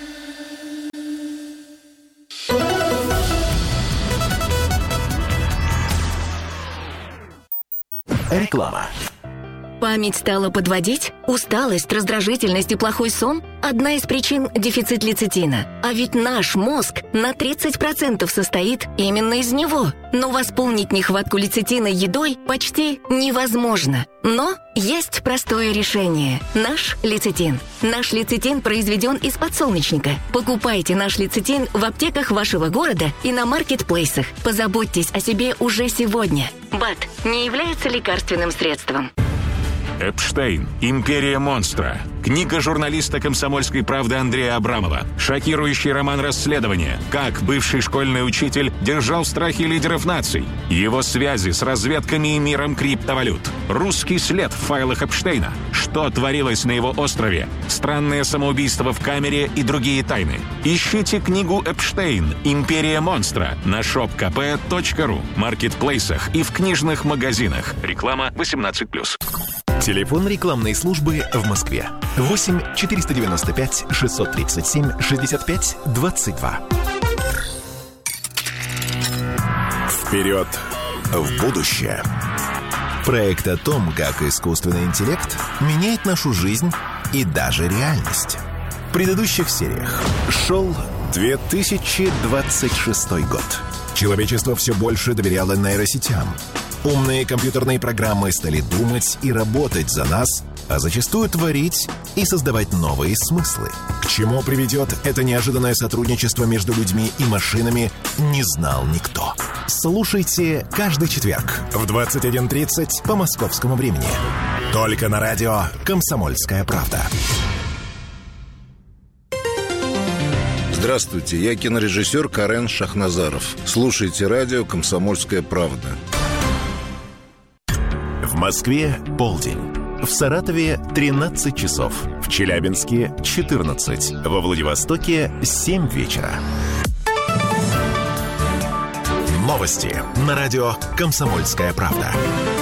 Реклама. Память стала подводить? Усталость, раздражительность и плохой сон – одна из причин – дефицит лецитина. А ведь наш мозг на тридцать процентов состоит именно из него. Но восполнить нехватку лецитина едой почти невозможно. Но есть простое решение – наш лецитин. Наш лецитин произведен из подсолнечника. Покупайте наш лецитин в аптеках вашего города и на маркетплейсах. Позаботьтесь о себе уже сегодня. БАД не является лекарственным средством. Эпштейн. Империя монстра. Книга журналиста «Комсомольской правды» Андрея Абрамова. Шокирующий роман расследования. Как бывший школьный учитель держал в страхе лидеров наций. Его связи с разведками и миром криптовалют. Русский след в файлах Эпштейна. Что творилось на его острове. Странное самоубийство в камере и другие тайны. Ищите книгу «Эпштейн. Империя монстра» на шоп ка пэ точка ру, маркетплейсах и в книжных магазинах. Реклама восемнадцать плюс. Телефон рекламной службы в Москве. восемь четыреста девяносто пять шестьсот тридцать семь шестьдесят пять двадцать два. Вперед в будущее. Проект о том, как искусственный интеллект меняет нашу жизнь и даже реальность. В предыдущих сериях шел две тысячи двадцать шестой год. Человечество все больше доверяло нейросетям. Умные компьютерные программы стали думать и работать за нас, а зачастую творить и создавать новые смыслы. К чему приведет это неожиданное сотрудничество между людьми и машинами, не знал никто. Слушайте каждый четверг в двадцать один тридцать по московскому времени. Только на радио «Комсомольская правда». Здравствуйте, я кинорежиссер Карен Шахназаров. Слушайте радио «Комсомольская правда». В Москве полдень. В Саратове тринадцать часов. В Челябинске четырнадцать. Во Владивостоке семь вечера. Новости на радио «Комсомольская правда».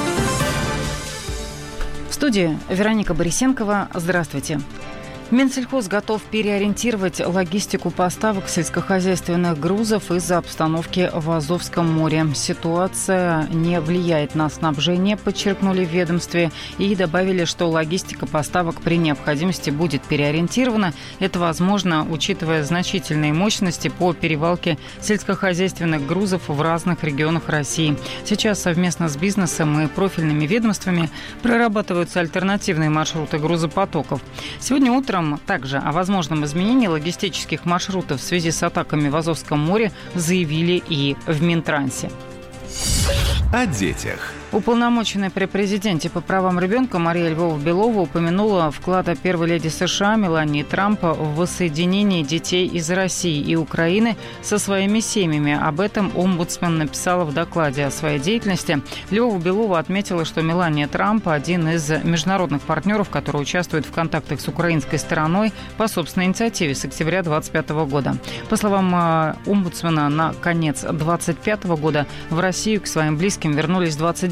В студии Вероника Борисенкова. Здравствуйте. Минсельхоз готов переориентировать логистику поставок сельскохозяйственных грузов из-за обстановки в Азовском море. Ситуация не влияет на снабжение, подчеркнули в ведомстве, и добавили, что логистика поставок при необходимости будет переориентирована. Это возможно, учитывая значительные мощности по перевалке сельскохозяйственных грузов в разных регионах России. Сейчас совместно с бизнесом и профильными ведомствами прорабатываются альтернативные маршруты грузопотоков. Сегодня утром также о возможном изменении логистических маршрутов в связи с атаками в Азовском море заявили и в Минтрансе. О детях. Уполномоченная при президенте по правам ребенка Мария Львова-Белова упомянула вклад первой леди США Мелании Трамп в воссоединение детей из России и Украины со своими семьями. Об этом омбудсмен написала в докладе о своей деятельности. Львова-Белова отметила, что Мелания Трамп – один из международных партнеров, который участвует в контактах с украинской стороной по собственной инициативе с октября двадцать пятого года. По словам омбудсмена, на конец двадцать пятого года в Россию к своим близким вернулись двадцать девять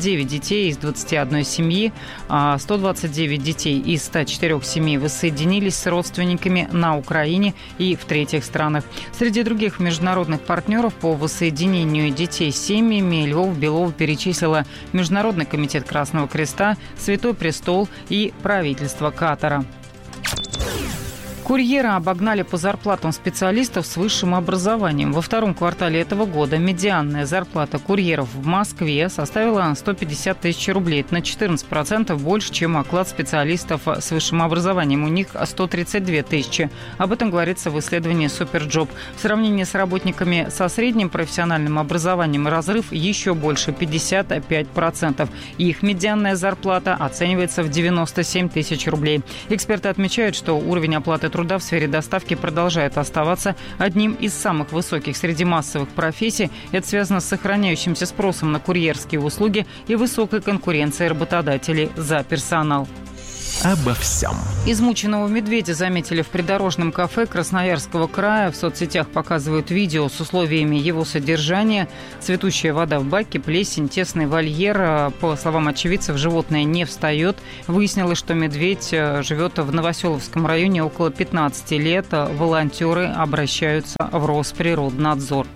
девять детей из двадцати одной семьи, а сто двадцать девять детей из ста четырёх семей воссоединились с родственниками на Украине и в третьих странах. Среди других международных партнеров по воссоединению детей с семьями Львов-Белова перечислила Международный комитет Красного Креста, Святой Престол и правительство Катара. Курьеры обогнали по зарплатам специалистов с высшим образованием. Во втором квартале этого года медианная зарплата курьеров в Москве составила сто пятьдесят тысяч рублей. Это на четырнадцать процентов больше, чем оклад специалистов с высшим образованием. У них сто тридцать две тысячи. Об этом говорится в исследовании «Суперджоп». В сравнении с работниками со средним профессиональным образованием разрыв еще больше – пятьдесят пять процентов. Их медианная зарплата оценивается в девяносто семь тысяч рублей. Эксперты отмечают, что уровень оплаты труда в сфере доставки продолжает оставаться одним из самых высоких среди массовых профессий. Это связано с сохраняющимся спросом на курьерские услуги и высокой конкуренцией работодателей за персонал. Обо всем. Измученного медведя заметили в придорожном кафе Красноярского края. В соцсетях показывают видео с условиями его содержания. Цветущая вода в баке, плесень, тесный вольер. По словам очевидцев, животное не встает. Выяснилось, что медведь живет в Новоселовском районе около пятнадцати лет. Волонтеры обращаются в Росприроднадзор.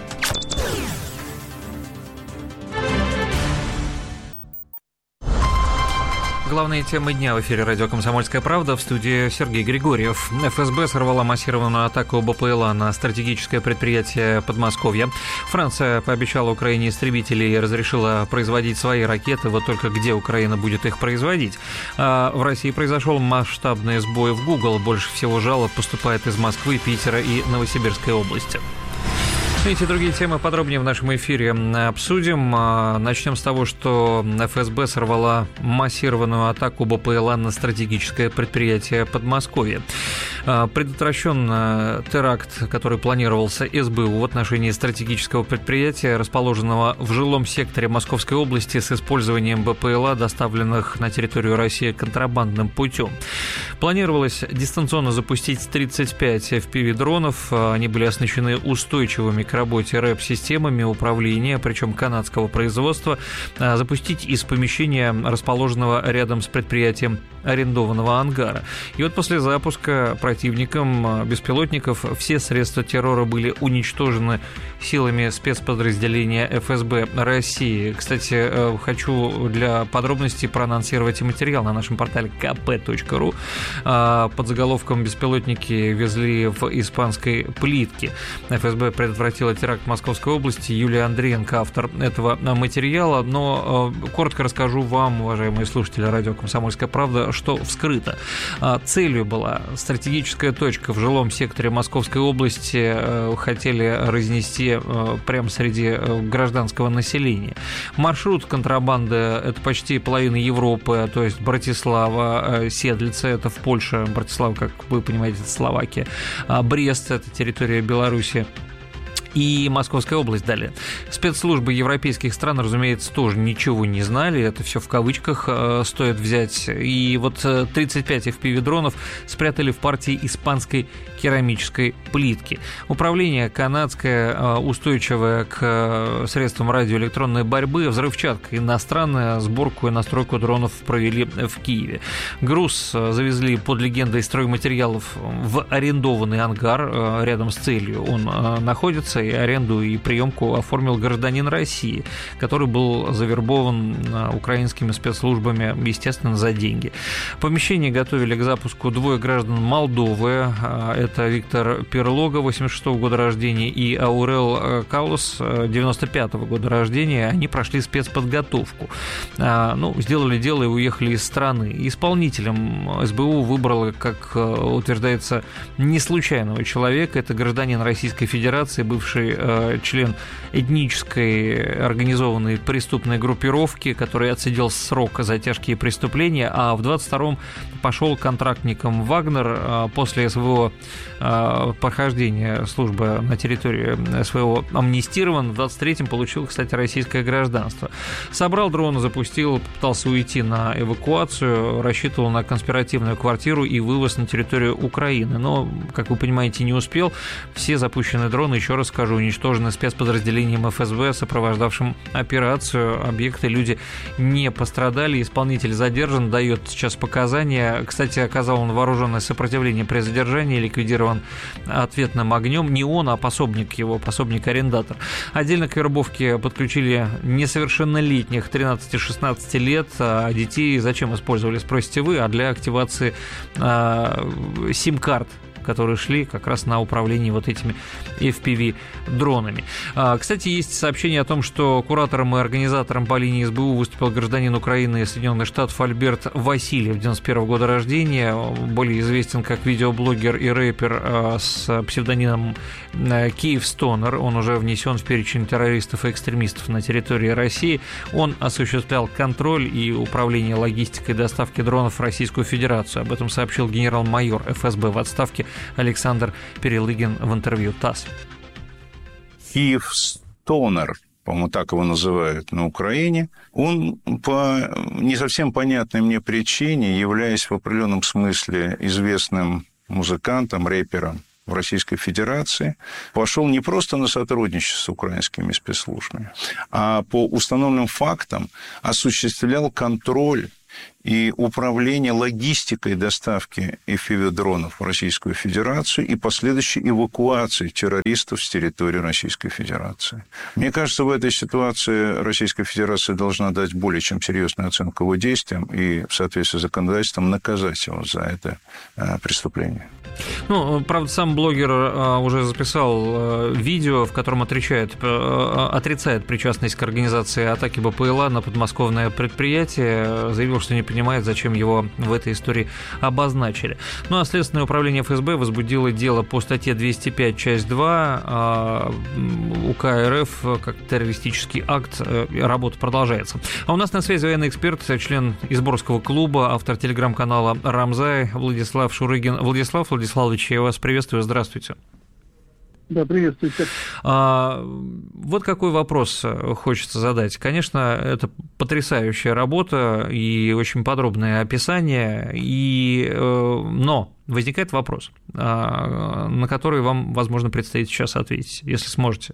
Главные темы дня в эфире радио «Комсомольская правда», в студии Сергей Григорьев. эф эс бэ сорвала массированную атаку БПЛА на стратегическое предприятие Подмосковья. Франция пообещала Украине истребители и разрешила производить свои ракеты, вот только где Украина будет их производить. А в России произошел масштабный сбой в Google. Больше всего жалоб поступает из Москвы, Питера и Новосибирской области. Эти и другие темы подробнее в нашем эфире обсудим. Начнем с того, что эф эс бэ сорвала массированную атаку БПЛА на стратегическое предприятие Подмосковья. Предотвращен теракт, который планировался эс бэ у в отношении стратегического предприятия, расположенного в жилом секторе Московской области с использованием БПЛА, доставленных на территорию России контрабандным путем. Планировалось дистанционно запустить тридцать пять эф пи ви-дронов. Они были оснащены устойчивыми к работе рэп-системами управления, причем канадского производства, запустить из помещения, расположенного рядом с предприятием арендованного ангара. И вот после запуска противником беспилотников все средства террора были уничтожены силами спецподразделения эф эс бэ России. Кстати, хочу для подробностей проанонсировать и материал на нашем портале ка пэ точка ру. Под заголовком «Беспилотники везли в испанской плитке». эф эс бэ предотвратила теракт в Московской области. Юлия Андриенко, автор этого материала. Но коротко расскажу вам, уважаемые слушатели радио «Комсомольская правда», что вскрыто. Целью была стратегическая точка в жилом секторе Московской области. Хотели разнести прямо среди гражданского населения. Маршрут контрабанды – это почти половина Европы, то есть Братислава, Седлица – это в Польше, Братислава, как вы понимаете, это Словакия, Брест – это территория Беларуси, и Московская область далее. Спецслужбы европейских стран, разумеется, тоже ничего не знали, это все в кавычках э, стоит взять. И вот тридцать пять эф пи ви-дронов спрятали в партии испанской керамической плитки. Управление канадское, э, устойчивое к э, средствам радиоэлектронной борьбы, взрывчатка иностранная, сборку и настройку дронов провели в Киеве. Груз э, завезли под легендой стройматериалов в арендованный ангар э, рядом с целью. Он э, находится, и аренду и приемку оформил гражданин России, который был завербован украинскими спецслужбами, естественно, за деньги. Помещение готовили к запуску двое граждан Молдовы. Это Виктор Перлога, восемьдесят шестого года рождения, и Аурел Каус, девяносто пятого года рождения. Они прошли спецподготовку. Ну, сделали дело и уехали из страны. Исполнителем эс бэ у выбрало, как утверждается, не случайного человека. Это гражданин Российской Федерации, бывший член этнической организованной преступной группировки, который отсидел срок за тяжкие преступления, а в двадцать втором пошел контрактником в Вагнер. После своего прохождения службы на территории своего амнистирован, в двадцать третьем получил, кстати, российское гражданство. Собрал дрон, запустил, попытался уйти на эвакуацию, рассчитывал на конспиративную квартиру и вывоз на территорию Украины, но, как вы понимаете, не успел. Все запущенные дроны, еще раз скажу, нахожу, уничтожены спецподразделением эф эс бэ, сопровождавшим операцию. Объекты, люди не пострадали. Исполнитель задержан, дает сейчас показания. Кстати, оказал он вооруженное сопротивление при задержании, ликвидирован ответным огнем. Не он, а пособник его, пособник-арендатор. Отдельно к вербовке подключили несовершеннолетних тринадцати-шестнадцати лет. А детей зачем использовали, спросите вы? А для активации а, сим-карт, которые шли как раз на управление вот этими эф пи ви-дронами. Кстати, есть сообщение о том, что куратором и организатором по линии эс бэ у выступил гражданин Украины из Соединенных Штатов Альберт Васильев, девяносто первого года рождения, более известен как видеоблогер и рэпер с псевдонимом Киевстонер. Он уже внесен в перечень террористов и экстремистов на территории России. Он осуществлял контроль и управление логистикой доставки дронов в Российскую Федерацию. Об этом сообщил генерал-майор эф эс бэ в отставке Александр Перелыгин в интервью ТАСС. Киевстонер, по-моему, так его называют на Украине, он по не совсем понятной мне причине, являясь в определенном смысле известным музыкантом, рэпером в Российской Федерации, пошел не просто на сотрудничество с украинскими спецслужбами, а по установленным фактам осуществлял контроль и управление логистикой доставки эф пи ви-дронов в Российскую Федерацию и последующей эвакуации террористов с территории Российской Федерации. Мне кажется, в этой ситуации Российская Федерация должна дать более чем серьезную оценку его действиям и в соответствии с законодательством наказать его за это преступление. Ну, правда, сам блогер уже записал видео, в котором отрицает, отрицает причастность к организации атаки бэ пэ эл а на подмосковное предприятие, заявил, что не понимает, зачем его в этой истории обозначили. Ну, а Следственное управление эф эс бэ возбудило дело по статье двести пять, часть два УК эр эф как террористический акт. Работа продолжается. А у нас на связи военный эксперт, член Изборского клуба, автор телеграм-канала «Рамзай» Владислав Шурыгин. Владислав Владиславович, я вас приветствую. Здравствуйте. Да, приветствуйте. А, вот какой вопрос хочется задать. Конечно, это потрясающая работа и очень подробное описание, и, но возникает вопрос, на который вам, возможно, предстоит сейчас ответить, если сможете.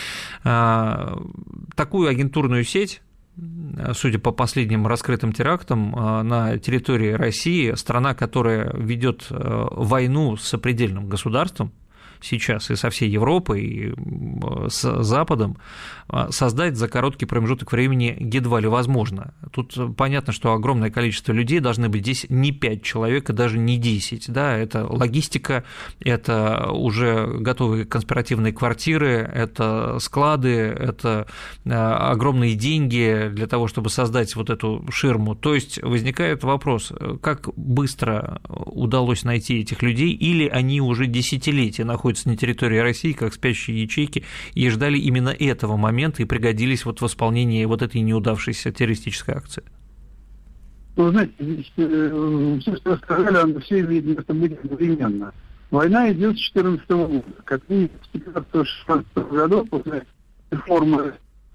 Такую агентурную сеть, судя по последним раскрытым терактам, на территории России, страна, которая ведет войну с сопредельным государством, сейчас и со всей Европой, и с Западом, создать за короткий промежуток времени едва ли возможно. Тут понятно, что огромное количество людей должны быть здесь не пять человек, а даже не десять. Да, это логистика, это уже готовые конспиративные квартиры, это склады, это огромные деньги для того, чтобы создать вот эту ширму. То есть возникает вопрос, как быстро удалось найти этих людей, или они уже десятилетия находятся на территории России, как спящие ячейки, и ждали именно этого момента и пригодились вот в исполнении вот этой неудавшейся террористической акции? Вы знаете, здесь, э, все, что вы сказали, оно все имеет место быть одновременно. Война идет с две тысячи четырнадцатого года. Как минимум с две тысячи пятнадцатого-шестнадцатого годов, после реформы,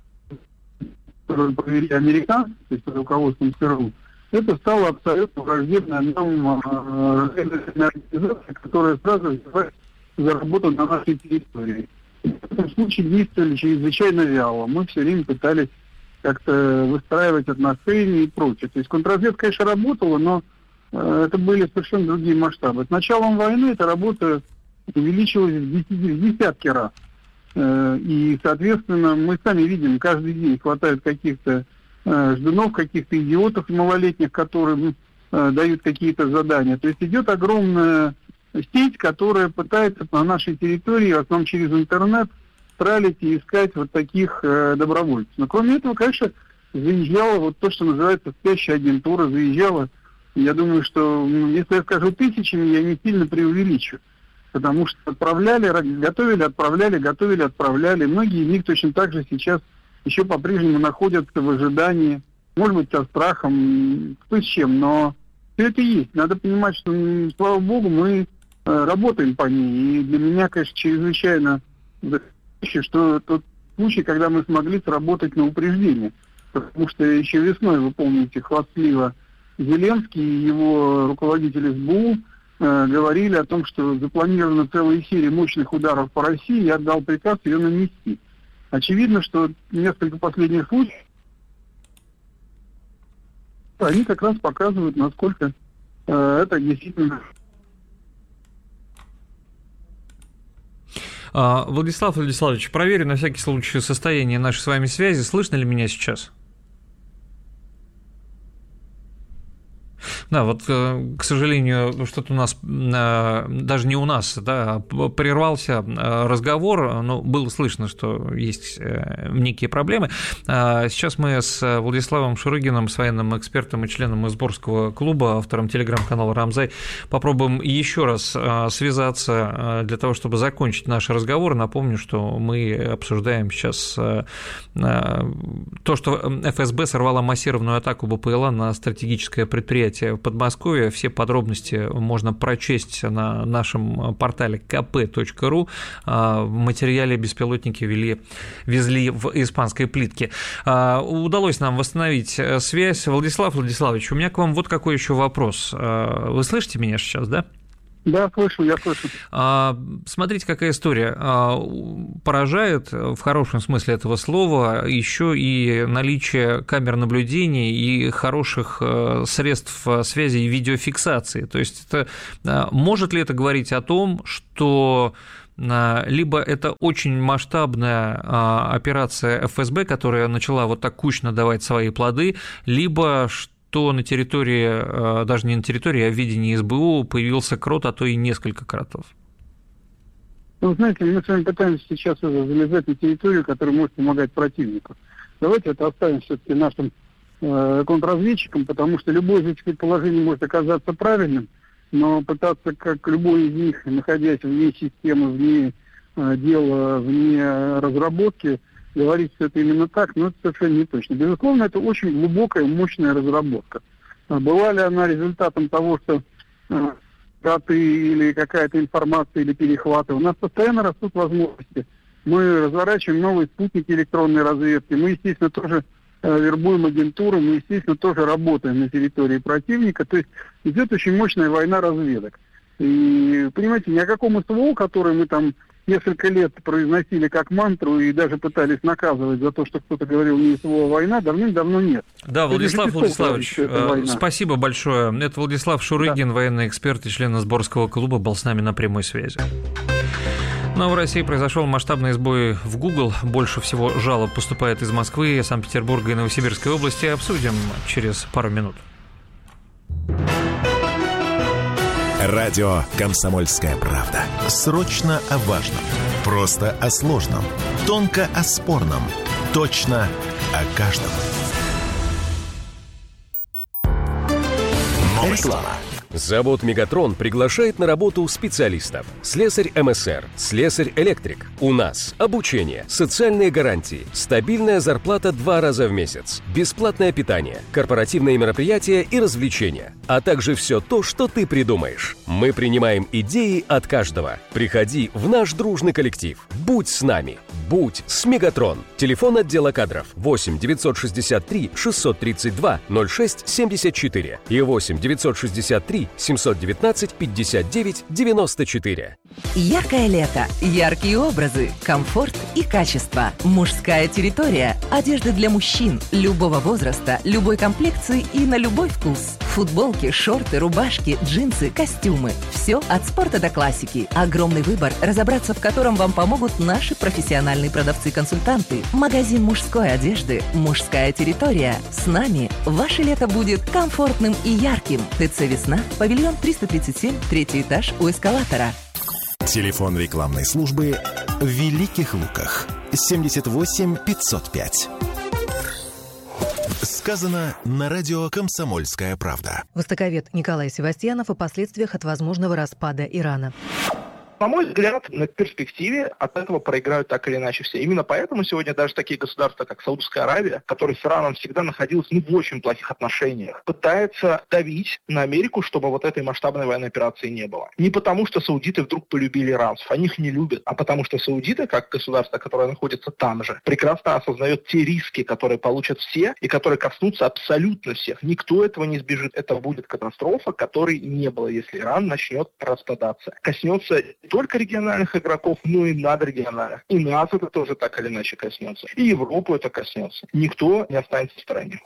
которую провели американцы, то есть под руководством ЦРУ, это стало абсолютно враждебной нам разведывательной организацией, которая сразу взялась за работу на нашей территории. В этом случае действовали чрезвычайно вяло. Мы все время пытались как-то выстраивать отношения и прочее. То есть контрразведка, конечно, работала, но э, это были совершенно другие масштабы. С началом войны эта работа увеличилась в, десяти, в десятки раз. Э, и, соответственно, мы сами видим, каждый день хватает каких-то э, ждунов, каких-то идиотов малолетних, которые э, дают какие-то задания. То есть идет огромная сеть, которая пытается на нашей территории, в основном через интернет, тралить и искать вот таких э, добровольцев. Но кроме этого, конечно, заезжала вот то, что называется спящая агентура, заезжала, я думаю, что, ну, если я скажу тысячами, я не сильно преувеличу, потому что отправляли, готовили, отправляли, готовили, отправляли. Многие из них точно так же сейчас еще по-прежнему находятся в ожидании, может быть, со страхом, кто с чем, но все это есть. Надо понимать, что, слава богу, мы работаем по ней. И для меня, конечно, чрезвычайно что тот случай, когда мы смогли сработать на упреждение. Потому что еще весной, вы помните, хвастливо Зеленский и его руководитель эс бэ у э, говорили о том, что запланирована целая серия мощных ударов по России, я отдал приказ ее нанести. Очевидно, что несколько последних случаев, они как раз показывают, насколько э, это действительно... Владислав Владиславович, проверю на всякий случай состояние нашей с вами связи. Слышно ли меня сейчас? Да, вот, к сожалению, что-то у нас, даже не у нас, да, прервался разговор, но было слышно, что есть некие проблемы. Сейчас мы с Владиславом Шурыгиным, с военным экспертом и членом Изборского клуба, автором телеграм-канала «Рамзай», попробуем еще раз связаться для того, чтобы закончить наш разговор. Напомню, что мы обсуждаем сейчас то, что эф эс бэ сорвала массированную атаку бэ пэ эл а на стратегическое предприятие в Подмосковье. Все подробности можно прочесть на нашем портале ка пэ точка ру. В материале беспилотники вели, везли в испанской плитке. Удалось нам восстановить связь. Владислав Владиславович, у меня к вам вот какой еще вопрос. Вы слышите меня сейчас, да? Да, слышу, я слышу. Смотрите, какая история. Поражает, в хорошем смысле этого слова, еще и наличие камер наблюдения и хороших средств связи и видеофиксации. То есть, это, может ли это говорить о том, что либо это очень масштабная операция эф эс бэ, которая начала вот так кучно давать свои плоды, либо что то на территории, даже не на территории, а в видении эс бэ у появился крот, а то и несколько кротов? Ну, знаете, мы с вами пытаемся сейчас уже залезать на территорию, которая может помогать противнику. Давайте это оставим все-таки нашим э, контрразведчикам, потому что любое из этих предположений может оказаться правильным, но пытаться, как любой из них, находясь вне системы, вне э, дела, вне разработки, говорить, что это именно так, но это совершенно не точно. Безусловно, это очень глубокая, мощная разработка. Была ли она результатом того, что э, даты или какая-то информация или перехваты? У нас постоянно растут возможности. Мы разворачиваем новые спутники электронной разведки. Мы, естественно, тоже э, вербуем агентуру, мы, естественно, тоже работаем на территории противника. То есть идет очень мощная война разведок. И, понимаете, ни о каком эс вэ о, который мы там несколько лет произносили как мантру и даже пытались наказывать за то, что кто-то говорил не эс вэ о, а война, давным-давно нет. Да, Владислав Владиславович, спасибо большое. Это Владислав Шурыгин, да. Военный эксперт и член Изборского клуба, был с нами на прямой связи. Но в России произошел масштабный сбой в Google. Больше всего жалоб поступает из Москвы, Санкт-Петербурга и Новосибирской области. Обсудим через пару минут. Радио «Комсомольская правда». Срочно о важном. Просто о сложном. Тонко о спорном. Точно о каждом. Реклама. Завод «Мегатрон» приглашает на работу специалистов. Слесарь эм эс эр, слесарь-электрик. У нас обучение, социальные гарантии, стабильная зарплата два раза в месяц, бесплатное питание, корпоративные мероприятия и развлечения, а также все то, что ты придумаешь. Мы принимаем идеи от каждого. Приходи в наш дружный коллектив. Будь с нами. Будь с «Мегатрон». Телефон отдела кадров восемь девятьсот шестьдесят три шестьсот тридцать два ноль шесть семьдесят четыре и восемь девятьсот шестьдесят три семьсот девятнадцать пятьдесят девять девяносто четыре. Яркое лето, яркие образы, комфорт и качество. Мужская территория. Одежда для мужчин любого возраста, любой комплекции и на любой вкус. Футболки, шорты, рубашки, джинсы, костюмы. Все от спорта до классики. Огромный выбор, разобраться в котором вам помогут наши профессиональные продавцы-консультанты. Магазин мужской одежды «Мужская территория». С нами ваше лето будет комфортным и ярким. ТЦ «Весна», павильон триста тридцать семь, третий этаж у эскалатора. Телефон рекламной службы в Великих Луках. семьдесят восемь пятьсот пять. Сказано на радио «Комсомольская правда». Востоковед Николай Севастьянов о последствиях от возможного распада Ирана. На мой взгляд, на перспективе от этого проиграют так или иначе все. Именно поэтому сегодня даже такие государства, как Саудовская Аравия, которые с Ираном всегда находилась ну, в очень плохих отношениях, пытаются давить на Америку, чтобы вот этой масштабной военной операции не было. Не потому, что саудиты вдруг полюбили иранцев, они их не любят, а потому что саудиты, как государство, которое находится там же, прекрасно осознает те риски, которые получат все и которые коснутся абсолютно всех. Никто этого не избежит. Это будет катастрофа, которой не было, если Иран начнет распадаться. Коснется не только региональных игроков, но и надрегиональных. И нас это тоже так или иначе коснется. И Европу это коснется. Никто не останется в стороне.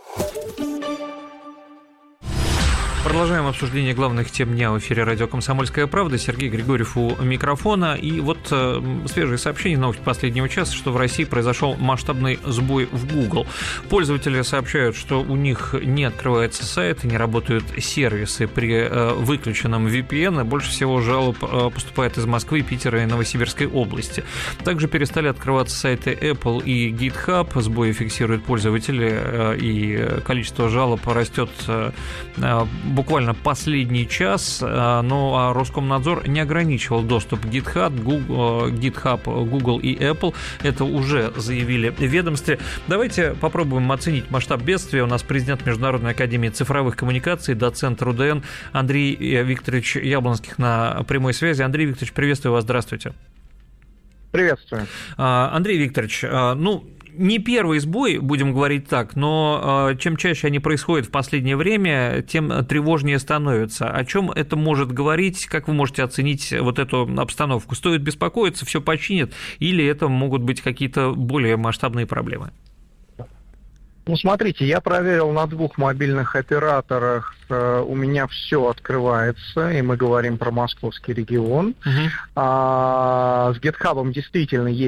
Продолжаем обсуждение главных тем дня в эфире радио «Комсомольская правда». Сергей Григорьев у микрофона. И вот э, свежие сообщения, новости последнего часа, что в России произошел масштабный сбой в Google. Пользователи сообщают, что у них не открывается сайт, не работают сервисы при э, выключенном ви пи эн. Больше всего жалоб э, поступает из Москвы, Питера и Новосибирской области. Также перестали открываться сайты Apple и GitHub. Сбои фиксируют пользователи, э, и количество жалоб растет э, буквально последний час, но а Роскомнадзор не ограничивал доступ к GitHub, Google, GitHub, Google и Apple. Это уже заявили в ведомстве. Давайте попробуем оценить масштаб бедствия. У нас президент Международной академии цифровых коммуникаций, доцент РУДН Андрей Викторович Яблонских на прямой связи. Андрей Викторович, приветствую вас, здравствуйте. Приветствую. Андрей Викторович, ну, не первый сбой, будем говорить так, но э, чем чаще они происходят в последнее время, тем тревожнее становится. О чем это может говорить? Как вы можете оценить вот эту обстановку? Стоит беспокоиться, все починят, или это могут быть какие-то более масштабные проблемы? Ну, смотрите, я проверил на двух мобильных операторах, у меня все открывается, и мы говорим про московский регион. Uh-huh. А, с GitHub действительно есть